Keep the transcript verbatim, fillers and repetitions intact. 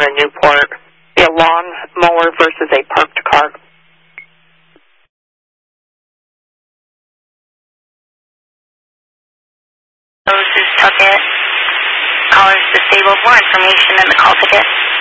in Newport. A lawn mower versus a parked car. This is Tuckett. Callers disabled. More information in the call ticket.